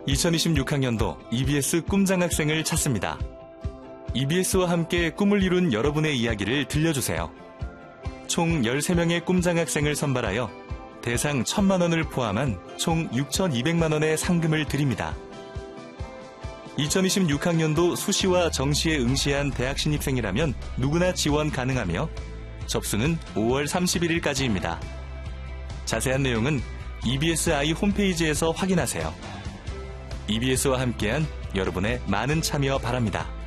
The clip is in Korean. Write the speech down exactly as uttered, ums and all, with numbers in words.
이천이십육 학년도 이비에스 꿈장학생을 찾습니다. 이비에스와 함께 꿈을 이룬 여러분의 이야기를 들려주세요. 총 열세 명의 꿈장학생을 선발하여 대상 천만 원을 포함한 총 육천이백만 원의 상금을 드립니다. 이천이십육 학년도 수시와 정시에 응시한 대학 신입생이라면 누구나 지원 가능하며 접수는 오월 삼십일일까지입니다. 자세한 내용은 이비에스아이 홈페이지에서 확인하세요. 이비에스와 함께한 여러분의 많은 참여 바랍니다.